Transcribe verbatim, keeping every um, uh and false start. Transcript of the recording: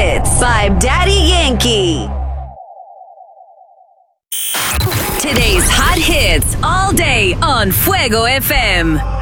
Hits by Daddy Yankee. Today's hot hits all day on Fuego F M.